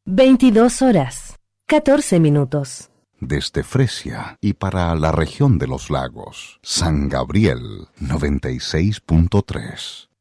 22 horas, 14 minutos. Desde Fresia y para la región de los lagos, San Gabriel 96.3.